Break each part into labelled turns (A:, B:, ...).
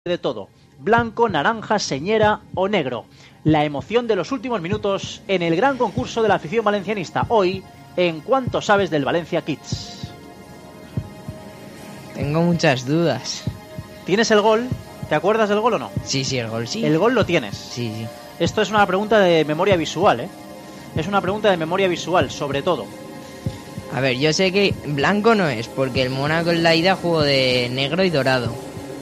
A: de todo: blanco, naranja, señera o negro. La emoción de los últimos minutos en el gran concurso de la afición valencianista. Hoy, en ¿Cuánto sabes del Valencia Kids?
B: Tengo muchas dudas.
A: ¿Tienes el gol? ¿Te acuerdas del gol o no?
B: Sí, el gol sí.
A: El gol lo tienes.
B: Sí.
A: Esto es una pregunta de memoria visual, ¿eh? Es una pregunta de memoria visual, sobre todo.
B: A ver, yo sé que blanco no es, porque el Mónaco en la ida jugó de negro y dorado.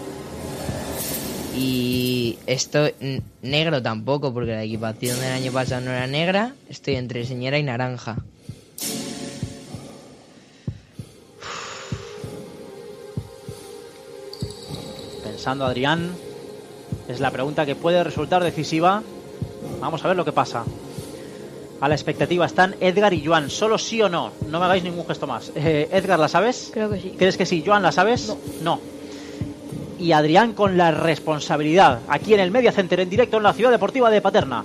B: Y esto negro tampoco, porque la equipación del año pasado no era negra. Estoy entre señera y naranja.
A: Pensando, Adrián, es la pregunta que puede resultar decisiva. Vamos a ver lo que pasa. A la expectativa están Edgar y Joan. Solo sí o no. No me hagáis ningún gesto más. Edgar, ¿la sabes?
C: Creo que sí.
A: ¿Crees que sí? Joan, ¿la sabes? No. Y Adrián con la responsabilidad. Aquí en el Media Center, en directo en la Ciudad Deportiva de Paterna.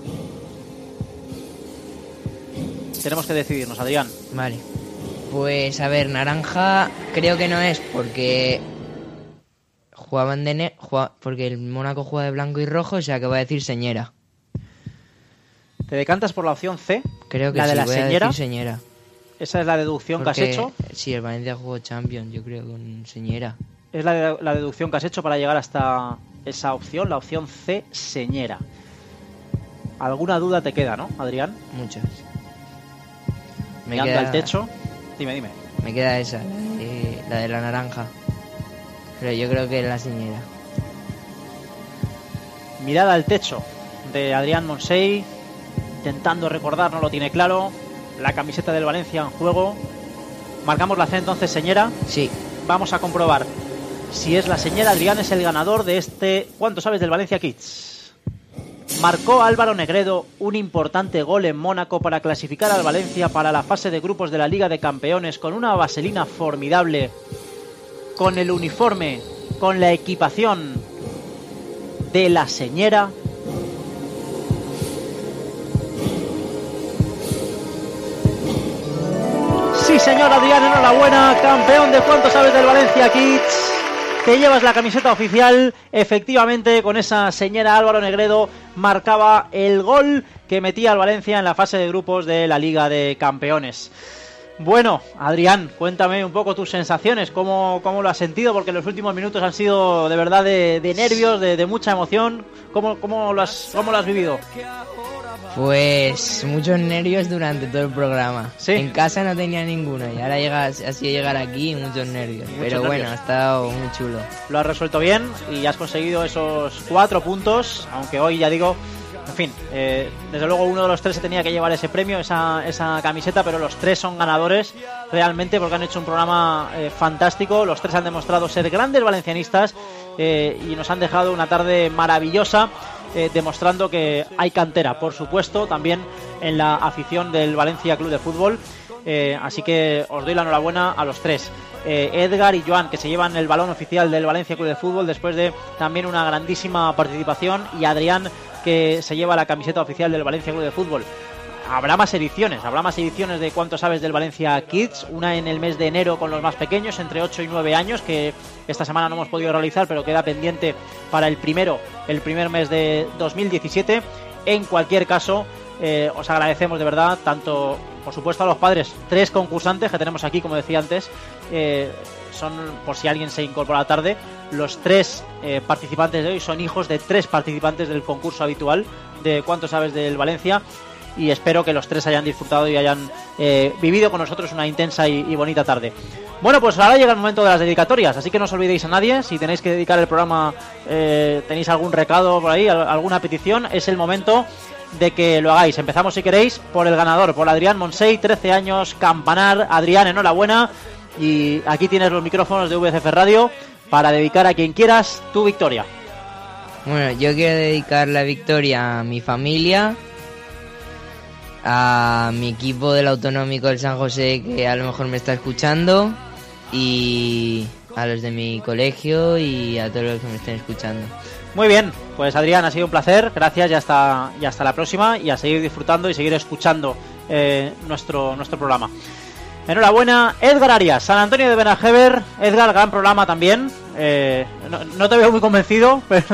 A: Tenemos que decidirnos, Adrián.
B: Vale. Pues a ver, naranja creo que no es, porque jugaban de porque el Mónaco juega de blanco y rojo, o sea que voy a decir señera.
A: ¿Te decantas por la opción C?
B: Creo que
A: la de
B: sí,
A: la
B: voy
A: señera.
B: a decir señera.
A: ¿Esa es la deducción
B: Porque,
A: que has hecho?
B: Sí, el Valencia jugó Champions, yo creo, con señera.
A: Es la deducción que has hecho para llegar hasta esa opción, la opción C, señera. ¿Alguna duda te queda, no, Adrián?
B: Muchas.
A: Mirando al techo. Dime.
B: Me queda esa, la de la naranja. Pero yo creo que es la señera.
A: Mirada al techo de Adrián Monsey, intentando recordar, no lo tiene claro. La camiseta del Valencia en juego. Marcamos la C entonces, señera.
B: Sí.
A: Vamos a comprobar si es la señera. Adrián es el ganador de este ¿Cuánto sabes del Valencia Kids? Marcó Álvaro Negredo un importante gol en Mónaco para clasificar al Valencia para la fase de grupos de la Liga de Campeones con una vaselina formidable, con el uniforme, con la equipación de la señera. Sí, señor Adrián, enhorabuena, campeón de ¿Cuánto sabes del Valencia Kids? Te llevas la camiseta oficial. Efectivamente, con esa señera, Álvaro Negredo marcaba el gol que metía al Valencia en la fase de grupos de la Liga de Campeones. Bueno, Adrián, cuéntame un poco tus sensaciones, cómo lo has sentido, porque los últimos minutos han sido de verdad de nervios, de mucha emoción. ¿Cómo lo has vivido?
B: Pues muchos nervios durante todo el programa.
A: ¿Sí?
B: En casa no tenía ninguno y ahora así llegar aquí, muchos nervios. Pero bueno, ha estado muy chulo.
A: Lo has resuelto bien y has conseguido esos 4 puntos, aunque hoy ya digo, en fin, desde luego uno de los 3 se tenía que llevar ese premio, esa camiseta, pero los 3 son ganadores realmente porque han hecho un programa fantástico. Los 3 han demostrado ser grandes valencianistas y nos han dejado una tarde maravillosa, demostrando que hay cantera, por supuesto, también en la afición del Valencia Club de Fútbol. Así que os doy la enhorabuena a los 3. Edgar y Joan, que se llevan el balón oficial del Valencia Club de Fútbol después de también una grandísima participación, y Adrián, que se lleva la camiseta oficial del Valencia Club de Fútbol. Habrá más ediciones de ¿Cuánto sabes del Valencia Kids? Una en el mes de enero con los más pequeños, entre 8 y 9 años, que esta semana no hemos podido realizar, pero queda pendiente para el primer mes de 2017. En cualquier caso, os agradecemos de verdad, tanto, por supuesto, a los padres, 3 concursantes que tenemos aquí, como decía antes, son, por si alguien se incorpora tarde, los 3 participantes de hoy son hijos de 3 participantes del concurso habitual de ¿Cuánto sabes del Valencia? Y espero que los 3 hayan disfrutado y hayan vivido con nosotros una intensa y bonita tarde. Bueno, pues ahora llega el momento de las dedicatorias, así que no os olvidéis a nadie. Si tenéis que dedicar el programa, tenéis algún recado por ahí, alguna petición, es el momento de que lo hagáis. Empezamos, si queréis, por el ganador, por Adrián Monsey, 13 años, Campanar. Adrián, enhorabuena, y aquí tienes los micrófonos de VCF Radio para dedicar a quien quieras tu victoria.
B: Bueno, yo quiero dedicar la victoria a mi familia, a mi equipo del Autonómico del San José, que a lo mejor me está escuchando, y a los de mi colegio y a todos los que me estén escuchando.
A: Muy bien, pues Adrián, ha sido un placer, gracias, y hasta la próxima, y a seguir disfrutando y seguir escuchando nuestro programa. Enhorabuena, Edgar Arias, San Antonio de Benajever. Edgar, gran programa también. No te veo muy convencido, pero